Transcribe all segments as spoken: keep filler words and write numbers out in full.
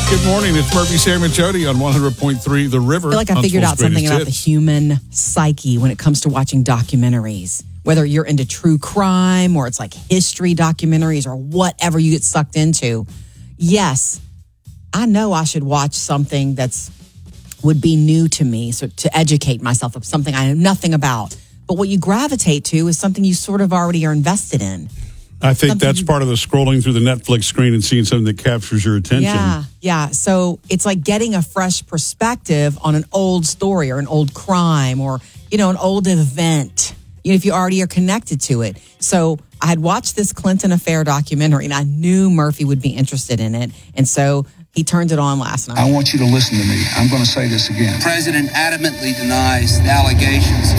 Good morning. It's Murphy, Sam, and Jody on one hundred point three The River. I feel like I figured out something about the hits. human psyche when it comes to watching documentaries. Whether you're into true crime or it's like history documentaries or whatever you get sucked into. Yes, I know I should watch something that's would be new to me, so to educate myself of something I know nothing about. But what you gravitate to is something you sort of already are invested in. I think Something that's you- part of the scrolling through the Netflix screen and seeing something that captures your attention. Yeah, yeah. So it's like getting a fresh perspective on an old story or an old crime or, you know, an old event, you know, if you already are connected to it. So I had watched this Clinton Affair documentary and I knew Murphy would be interested in it. And so he turned it on last night. I want you to listen to me. I'm going to say this again. The president adamantly denies the allegations.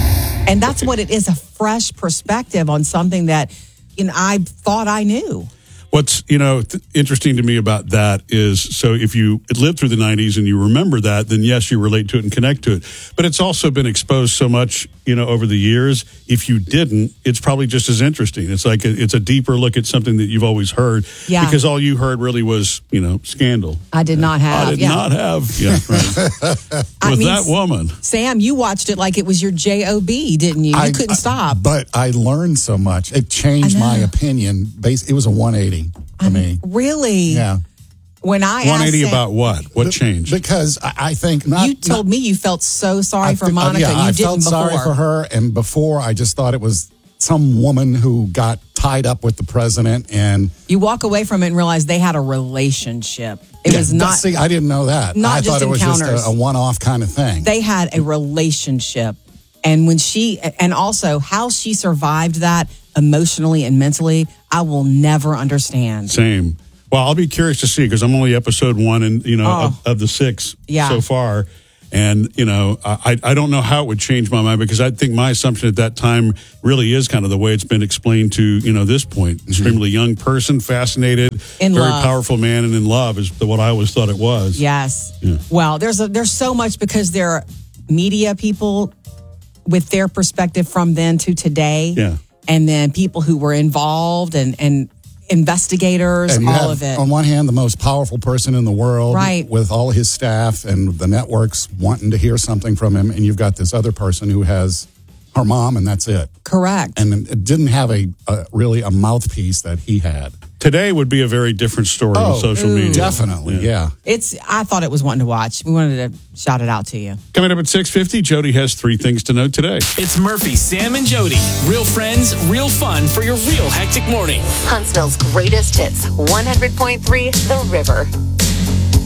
And that's what it is, a fresh perspective on something that, you know, I thought I knew. What's, you know, th- interesting to me about that is, so if you lived through the nineties and you remember that, then yes, you relate to it and connect to it. But it's also been exposed so much, you know, over the years. If you didn't, it's probably just as interesting. It's like a, it's a deeper look at something that you've always heard. Yeah. Because all you heard really was, you know, scandal. I did not have. I did yeah. not have. Yeah, right. I With mean, that woman. Sam, you watched it like it was your J O B, didn't you? You I- couldn't I- stop. But I learned so much. It changed I know. my opinion. Bas- It was a one eighty for me. Really? Yeah. When I one eighty asked Sam- about what? What changed? Because I, I think not. you told not, me you felt so sorry I for fe- uh, Monica. yeah, you I didn't felt before. sorry for her. And before, I just thought it was some woman who got tied up with the president. And You walk away from it and realize they had a relationship. It Yeah, was that- not. See, I didn't know that. not I just thought it was encounters. just a, a one-off kind of thing. They had a relationship, and when she, and also how she survived that emotionally and mentally, I will never understand. Same. Well, I'll be curious to see because I'm only episode one and you know Oh. of, of the six Yeah. so far, and you know I I don't know how it would change my mind because I think my assumption at that time really is kind of the way it's been explained to you know this point. Extremely young person, fascinated, In very love. powerful man, and in love is the, what I always thought it was. Yes. Yeah. Well, there's a, there's so much because there are media people with their perspective from then to today. Yeah. And then people who were involved and, and investigators, And you all have, of it. on one hand, the most powerful person in the world, Right. with all his staff and the networks wanting to hear something from him, and you've got this other person who has her mom, and that's it. Correct. And it didn't have a, a really a mouthpiece that he had. Today would be a very different story on social ooh. media. Definitely, yeah. It's. I thought it was one to watch. We wanted to shout it out to you. Coming up at six fifty, Jody has three things to know today. It's Murphy, Sam, and Jody. Real friends, real fun for your real hectic morning. Huntsville's greatest hits, one hundred point three The River.